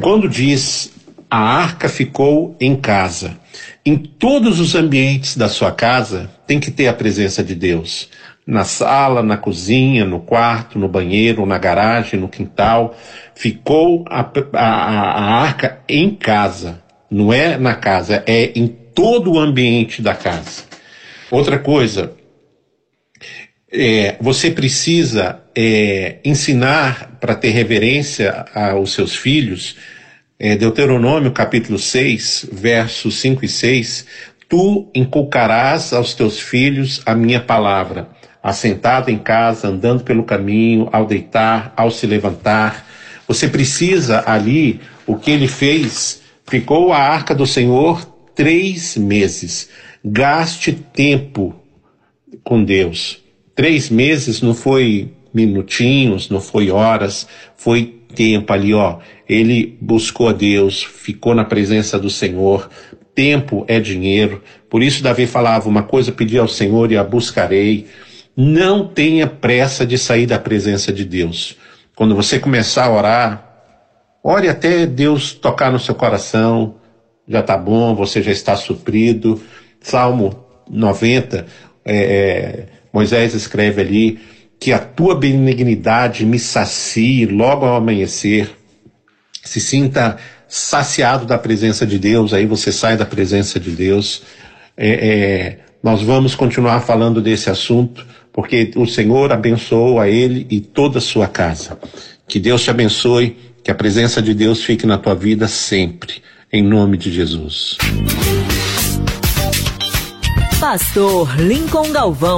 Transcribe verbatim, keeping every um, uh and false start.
Quando diz a arca ficou em casa, em todos os ambientes da sua casa tem que ter a presença de Deus. Na sala, na cozinha, no quarto, no banheiro, na garagem, no quintal. Ficou a, a, a arca em casa. Não é na casa, é em todo o ambiente da casa. Outra coisa, é, você precisa é, ensinar para ter reverência aos seus filhos. É, Deuteronômio capítulo seis, versos cinco e seis, tu inculcarás aos teus filhos a minha palavra, assentado em casa, andando pelo caminho, ao deitar, ao se levantar. Você precisa ali, o que ele fez, ficou a arca do Senhor três meses. Gaste tempo com Deus. Três meses não foi minutinhos, não foi horas, foi tempo ali, ó. Ele buscou a Deus, ficou na presença do Senhor. Tempo é dinheiro. Por isso Davi falava, uma coisa pedi ao Senhor e a buscarei. Não tenha pressa de sair da presença de Deus. Quando você começar a orar, ore até Deus tocar no seu coração. Já tá bom, você já está suprido. Salmo noventa, é, é, Moisés escreve ali, que a tua benignidade me sacie logo ao amanhecer. Se sinta saciado da presença de Deus, aí você sai da presença de Deus. É, é, nós vamos continuar falando desse assunto, porque o Senhor abençoou a ele e toda a sua casa. Que Deus te abençoe, que a presença de Deus fique na tua vida sempre, em nome de Jesus. Pastor Lincoln Galvão.